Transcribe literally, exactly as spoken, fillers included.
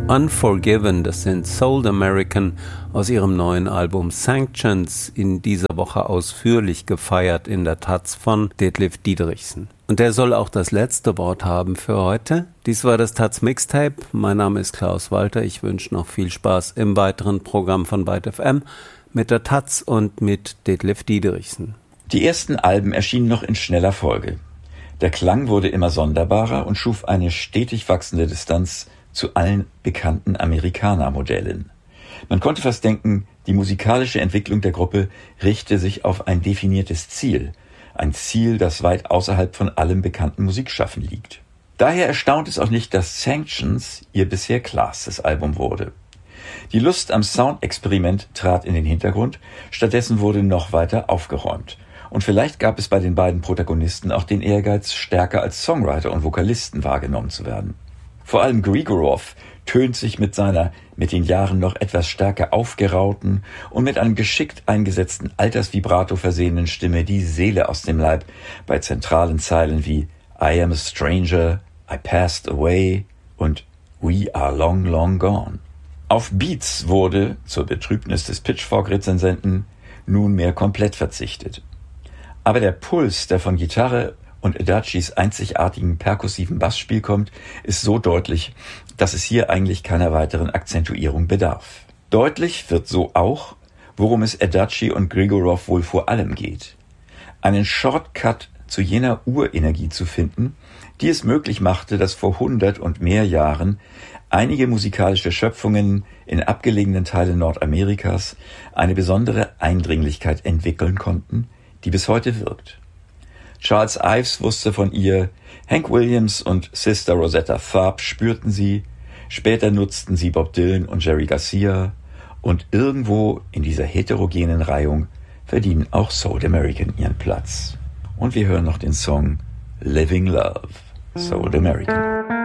Unforgiven, das sind Souled American aus ihrem neuen Album Sanctions, in dieser Woche ausführlich gefeiert in der Taz von Detlef Diederichsen. Und der soll auch das letzte Wort haben für heute. Dies war das Taz Mixtape. Mein Name ist Klaus Walter. Ich wünsche noch viel Spaß im weiteren Programm von Byte F M mit der Taz und mit Detlef Diederichsen. Die ersten Alben erschienen noch in schneller Folge. Der Klang wurde immer sonderbarer und schuf eine stetig wachsende Distanz zu allen bekannten Amerikaner-Modellen. Man konnte fast denken, die musikalische Entwicklung der Gruppe richte sich auf ein definiertes Ziel. Ein Ziel, das weit außerhalb von allem bekannten Musikschaffen liegt. Daher erstaunt es auch nicht, dass Sanctions ihr bisher klarstes Album wurde. Die Lust am Soundexperiment trat in den Hintergrund, stattdessen wurde noch weiter aufgeräumt. Und vielleicht gab es bei den beiden Protagonisten auch den Ehrgeiz, stärker als Songwriter und Vokalisten wahrgenommen zu werden. Vor allem Grigorov tönt sich mit seiner mit den Jahren noch etwas stärker aufgerauten und mit einem geschickt eingesetzten Altersvibrato versehenen Stimme die Seele aus dem Leib bei zentralen Zeilen wie I am a stranger, I passed away und We are long, long gone. Auf Beats wurde, zur Betrübnis des Pitchfork-Rezensenten, nunmehr komplett verzichtet. Aber der Puls, der von Gitarre und Adachis einzigartigen perkussiven Bassspiel kommt, ist so deutlich, dass es hier eigentlich keiner weiteren Akzentuierung bedarf. Deutlich wird so auch, worum es Adachi und Grigorov wohl vor allem geht. Einen Shortcut zu jener Urenergie zu finden, die es möglich machte, dass vor hundert und mehr Jahren einige musikalische Schöpfungen in abgelegenen Teilen Nordamerikas eine besondere Eindringlichkeit entwickeln konnten, die bis heute wirkt. Charles Ives wusste von ihr, Hank Williams und Sister Rosetta Tharpe spürten sie, später nutzten sie Bob Dylan und Jerry Garcia und irgendwo in dieser heterogenen Reihung verdienen auch Souled American ihren Platz. Und wir hören noch den Song Living Love, Souled American.